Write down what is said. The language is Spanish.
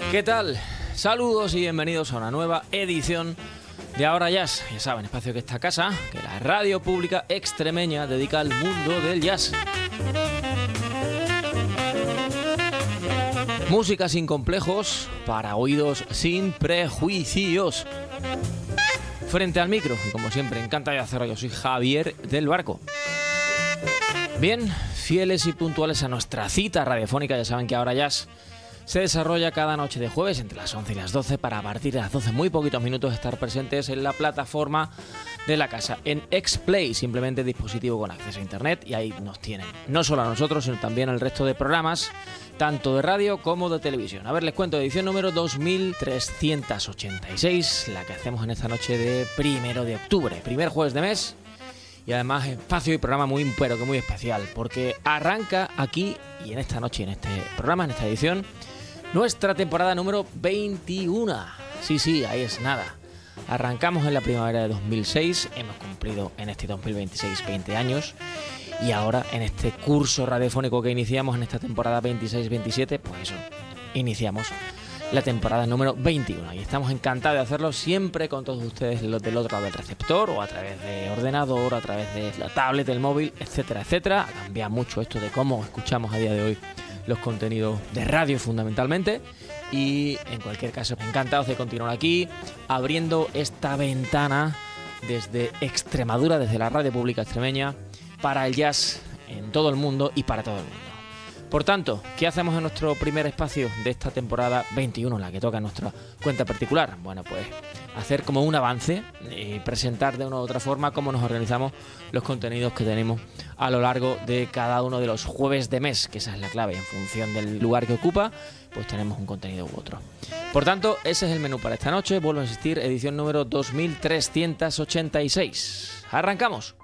¿Qué tal? Saludos y bienvenidos a una nueva edición de Ahora Jazz. Ya saben, espacio que esta casa, que la radio pública extremeña dedica al mundo del jazz. Música sin complejos, para oídos sin prejuicios. Frente al micro, y como siempre, encanta de hacerlo, yo soy Javier del Barco. Bien, fieles y puntuales a nuestra cita radiofónica, ya saben que Ahora Jazz se desarrolla cada noche de jueves entre las 11 y las 12 para a partir de las 12, muy poquitos minutos, estar presentes en la plataforma de la casa, en Xplay, simplemente dispositivo con acceso a internet, y ahí nos tienen, no solo a nosotros, sino también al resto de programas, tanto de radio como de televisión. A ver, les cuento, edición número 2386, la que hacemos en esta noche de 1 de octubre, primer jueves de mes, y además espacio y programa muy, pero que muy especial, porque arranca aquí, y en esta noche, en este programa, en esta edición, nuestra temporada número 21. Sí, ahí es nada. Arrancamos en la primavera de 2006, hemos cumplido en este 2026 20 años y ahora en este curso radiofónico que iniciamos en esta temporada 26-27, pues eso, iniciamos la temporada número 21 y estamos encantados de hacerlo siempre con todos ustedes del otro lado del receptor o a través de ordenador, a través de la tablet, del móvil, etcétera, etcétera. Ha cambiado mucho esto de cómo escuchamos a día de hoy los contenidos de radio fundamentalmente, y en cualquier caso encantados de continuar aquí abriendo esta ventana desde Extremadura, desde la radio pública extremeña, para el jazz en todo el mundo y para todo el mundo. Por tanto, ¿qué hacemos en nuestro primer espacio de esta temporada 21, la que toca en nuestra cuenta particular? Bueno, pues hacer como un avance y presentar de una u otra forma cómo nos organizamos los contenidos que tenemos a lo largo de cada uno de los jueves de mes, que esa es la clave, en función del lugar que ocupa, pues tenemos un contenido u otro. Por tanto, ese es el menú para esta noche, vuelvo a insistir, edición número 2386. ¡Arrancamos!